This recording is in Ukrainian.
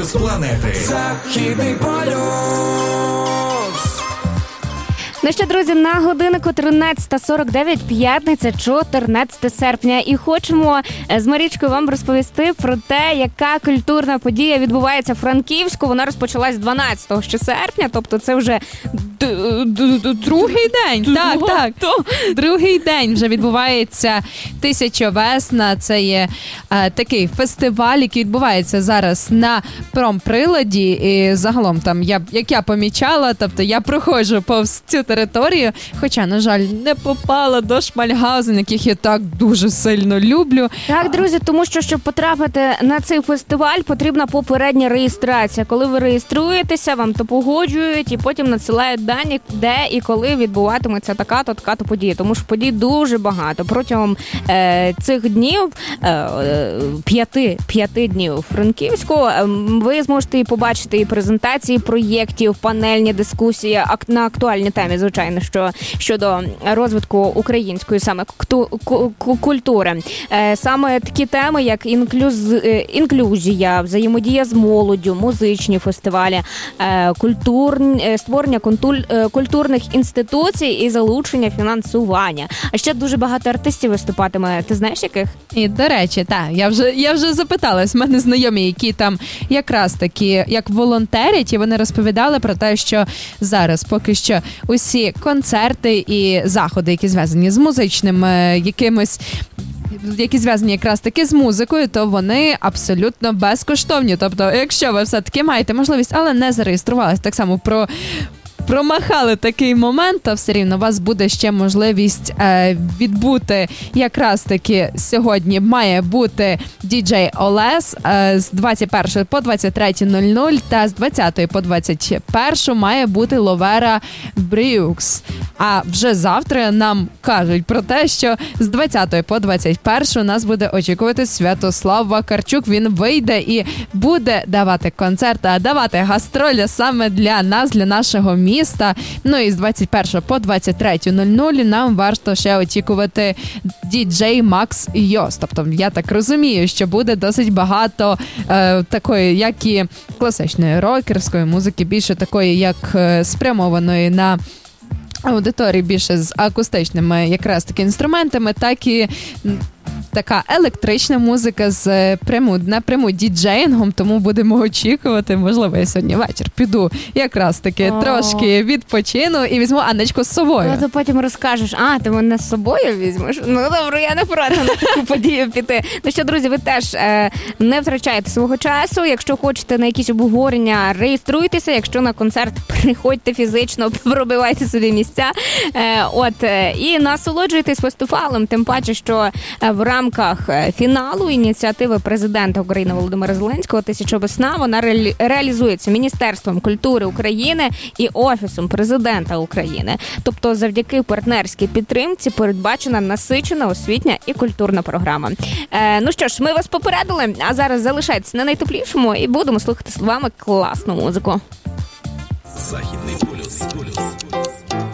з планети. Західний полюс. Ну що, друзі, на годиннику 13:49, п'ятниця, 14 серпня. І хочемо з Марічкою вам розповісти про те, яка культурна подія відбувається в Франківську. Вона розпочалась 12 серпня, тобто це вже другий день. Так. Другий день вже відбувається «Тисяча весна». Це є такий фестиваль, який відбувається зараз на промприладі. І загалом там, як я помічала, тобто я проходжу повз цю територію, хоча, на жаль, не попала до Шмальгаузен, яких я так дуже сильно люблю. Так, друзі, тому що, щоб потрапити на цей фестиваль, потрібна попередня реєстрація. Коли ви реєструєтеся, вам то погоджують і потім надсилають дані, де і коли відбуватиметься така-то подія. Тому що подій дуже багато. Протягом цих днів, 5 днів у Франківську, ви зможете і побачити і презентації проєктів, панельні дискусії на актуальні темі, звичайно, що щодо розвитку української саме культури. Саме такі теми, як інклюзія, взаємодія з молоддю, музичні фестивалі, створення культурних інституцій і залучення фінансування. А ще дуже багато артистів виступатиме. Ти знаєш, яких? І, до речі, так, я вже запиталась. В мене знайомі, які там якраз такі, як волонтерять, і вони розповідали про те, що зараз поки що усі концерти і заходи, які зв'язані з музичними якимось, які зв'язані якраз таки з музикою, то вони абсолютно безкоштовні. Тобто, якщо ви все-таки маєте можливість, але не зареєструвалися, так само промахали такий момент, то все рівно у вас буде ще можливість відбути якраз таки сьогодні має бути діджей Олес з 21 по 23:00 та з 20 по 21 має бути Ловера Брюкс. А вже завтра нам кажуть про те, що з 20 по 21 нас буде очікувати Святослав Вакарчук. Він вийде і буде давати концерти, давати гастролі саме для нас, для нашого міста. Ну і з 21 по 23:00 нам варто ще очікувати діджей Макс Йос. Тобто, я так розумію, що буде досить багато такої, як і класичної рокерської музики, більше такої, як спрямованої на аудиторії, більше з акустичними якраз таки інструментами, так і така електрична музика з напряму діджеїнгом, тому будемо очікувати. Можливо, я сьогодні вечір піду якраз таки трошки відпочину і візьму Анечку з собою. Ну, то потім розкажеш, ти мене з собою візьмеш? Ну, добре, я не проти на таку подію піти. Ну що, друзі, ви теж не втрачайте свого часу. Якщо хочете на якісь обговорення, реєструйтеся. Якщо на концерт, приходьте фізично, пробивайте собі місця. І насолоджуйтесь фестивалем, тим паче, що в рамках фіналу ініціативи президента України Володимира Зеленського «Тисяча весна» вона реалізується Міністерством культури України і Офісом президента України. Тобто завдяки партнерській підтримці передбачена насичена освітня і культурна програма. Ну що ж, ми вас попередили, а зараз залишайтеся на найтеплішому і будемо слухати з вами класну музику. Західний